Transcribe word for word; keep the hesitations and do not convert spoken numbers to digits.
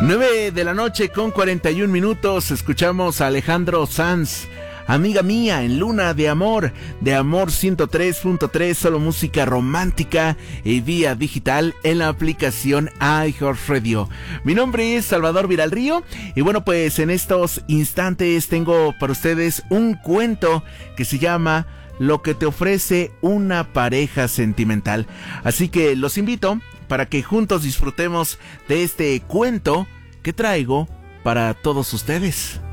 nueve de la noche con cuarenta y un minutos, escuchamos a Alejandro Sanz, Amiga Mía, en Luna de Amor, de Amor ciento tres punto tres, solo música romántica y vía digital en la aplicación iHeartRadio. Mi nombre es Salvador Viralrío y bueno, pues en estos instantes tengo para ustedes un cuento que se llama Lo que te ofrece una pareja sentimental. Así que los invito para que juntos disfrutemos de este cuento que traigo para todos ustedes.